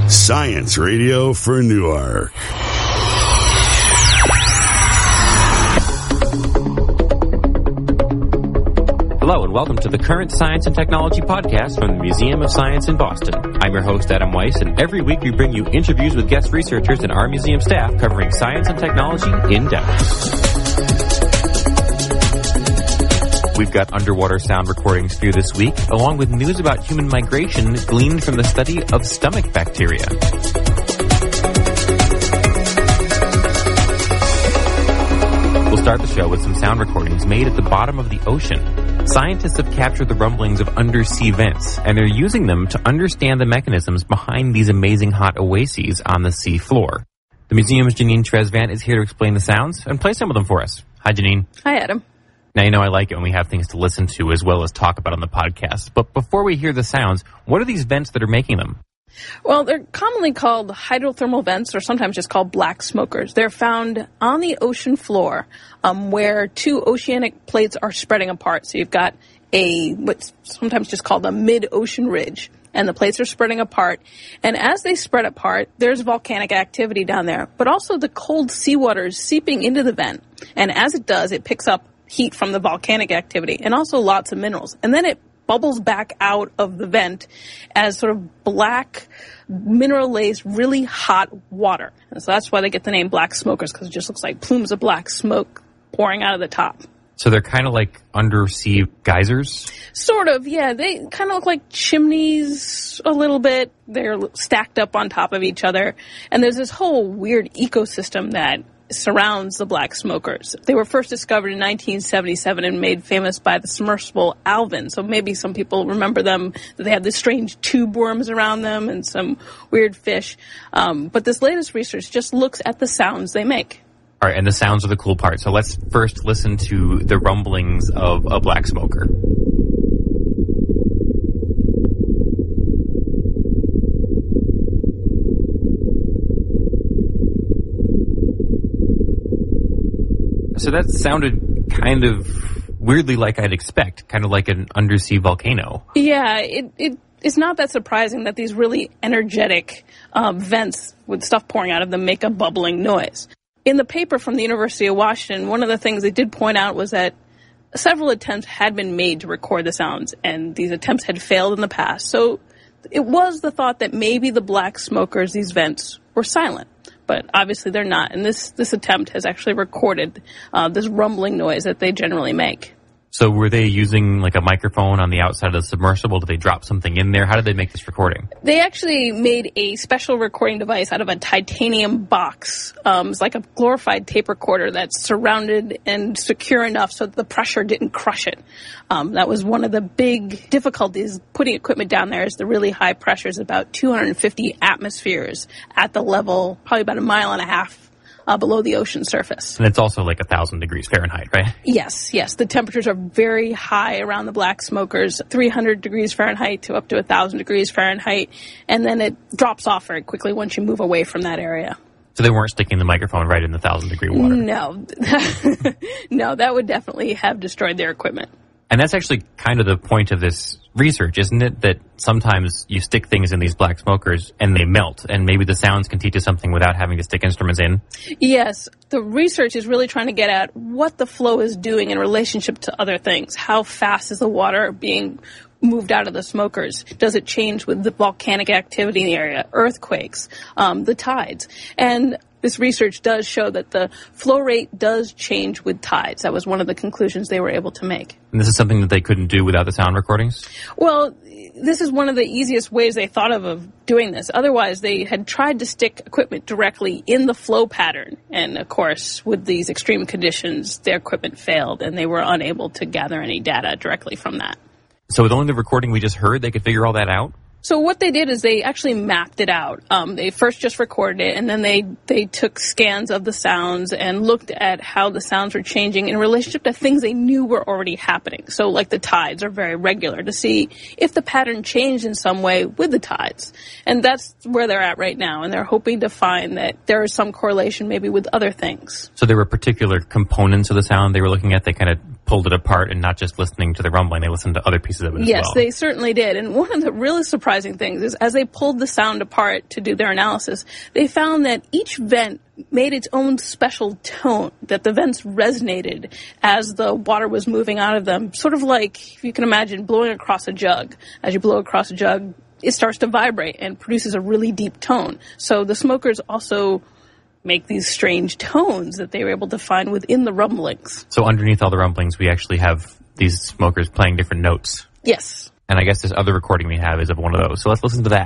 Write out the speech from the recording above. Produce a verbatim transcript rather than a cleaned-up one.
Science Radio for Newark. Hello and welcome to the Current Science and Technology Podcast from the Museum of Science in Boston. I'm your host, Adam Weiss, and every week we bring you interviews with guest researchers and our museum staff covering science and technology in depth. We've got underwater sound recordings for you this week, along with news about human migration gleaned from the study of stomach bacteria. We'll start the show with some sound recordings made at the bottom of the ocean. Scientists have captured the rumblings of undersea vents, and they're using them to understand the mechanisms behind these amazing hot oases on the sea floor. The museum's Janine Trezvant is here to explain the sounds and play some of them for us. Hi, Janine. Hi, Adam. Now, you know I like it when we have things to listen to as well as talk about on the podcast. But before we hear the sounds, what are these vents that are making them? Well, they're commonly called hydrothermal vents, or sometimes just called black smokers. They're found on the ocean floor um, where two oceanic plates are spreading apart. So you've got a what's sometimes just called a mid-ocean ridge, and the plates are spreading apart. And as they spread apart, there's volcanic activity down there, but also the cold seawater is seeping into the vent. And as it does, it picks up heat from the volcanic activity and also lots of minerals. And then it bubbles back out of the vent as sort of black, mineral-laced, really hot water. And so that's why they get the name black smokers, because it just looks like plumes of black smoke pouring out of the top. So they're kind of like undersea geysers? Sort of, yeah. They kind of look like chimneys a little bit. They're stacked up on top of each other. And there's this whole weird ecosystem that surrounds the black smokers. They were first discovered in nineteen seventy-seven and made famous by the submersible Alvin. So maybe some people remember them, that they have this strange tube worms around them and some weird fish. Um, but this latest research just looks at the sounds they make. All right, and the sounds are the cool part. So let's first listen to the rumblings of a black smoker. So that sounded kind of weirdly like I'd expect, kind of like an undersea volcano. Yeah, it, it it's not that surprising that these really energetic uh, vents with stuff pouring out of them make a bubbling noise. In the paper from the University of Washington, one of the things they did point out was that several attempts had been made to record the sounds, and these attempts had failed in the past. So it was the thought that maybe the black smokers, these vents, were silent. But obviously they're not, and this, this attempt has actually recorded uh, this rumbling noise that they generally make. So were they using like a microphone on the outside of the submersible? Did they drop something in there? How did they make this recording? They actually made a special recording device out of a titanium box. Um, it's like a glorified tape recorder that's surrounded and secure enough so that the pressure didn't crush it. Um, that was one of the big difficulties putting equipment down there, is the really high pressures, about two hundred fifty atmospheres at the level, probably about a mile and a half Uh, below the ocean surface. And it's also like one thousand degrees Fahrenheit, right? Yes, yes. The temperatures are very high around the black smokers, three hundred degrees Fahrenheit to up to one thousand degrees Fahrenheit, and then it drops off very quickly once you move away from that area. So they weren't sticking the microphone right in the one thousand degree water? No. No, that would definitely have destroyed their equipment. And that's actually kind of the point of this research, isn't it? That sometimes you stick things in these black smokers and they melt, and maybe the sounds can teach us something without having to stick instruments in? Yes. The research is really trying to get at what the flow is doing in relationship to other things. How fast is the water being moved out of the smokers? Does it change with the volcanic activity in the area, earthquakes, um, the tides? And this research does show that the flow rate does change with tides. That was one of the conclusions they were able to make. And this is something that they couldn't do without the sound recordings? Well, this is one of the easiest ways they thought of of doing this. Otherwise, they had tried to stick equipment directly in the flow pattern. And, of course, with these extreme conditions, their equipment failed, and they were unable to gather any data directly from that. So with only the recording we just heard, they could figure all that out? So what they did is they actually mapped it out. Um, they first just recorded it, and then they, they took scans of the sounds and looked at how the sounds were changing in relationship to things they knew were already happening. So like the tides are very regular, to see if the pattern changed in some way with the tides. And that's where they're at right now, and they're hoping to find that there is some correlation maybe with other things. So there were particular components of the sound they were looking at. They kind of pulled it apart and not just listening to the rumbling, they listened to other pieces of it as yes, well. Yes, they certainly did. And one of the really surprising things is as they pulled the sound apart to do their analysis, they found that each vent made its own special tone, that the vents resonated as the water was moving out of them. Sort of like, if you can imagine, blowing across a jug. As you blow across a jug, it starts to vibrate and produces a really deep tone. So the smokers also make these strange tones that they were able to find within the rumblings. So underneath all the rumblings, we actually have these smokers playing different notes. Yes. And I guess this other recording we have is of one of those. So let's listen to that.